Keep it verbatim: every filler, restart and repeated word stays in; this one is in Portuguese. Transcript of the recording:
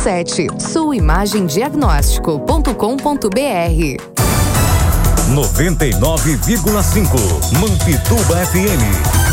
sete. sul imagem diagnóstico ponto com ponto br. noventa e nove vírgula cinco Mampituba F M.